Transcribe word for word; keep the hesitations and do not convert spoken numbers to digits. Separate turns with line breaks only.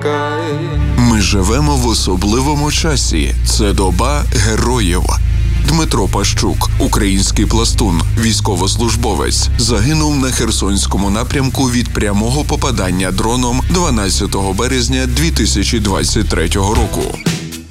чекай.
Ми живемо в особливому часі. Це доба героїв. Дмитро Пащук, український пластун, військовослужбовець, загинув на Херсонському напрямку від прямого попадання дроном дванадцятого березня дві тисячі двадцять третього року.